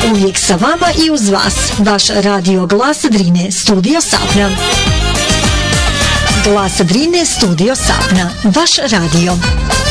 Uvijek sa vama i uz vas. Vaš radio Glas Drine, Studio Sapna. Glas Drine, Studio Sapna. Vaš radio.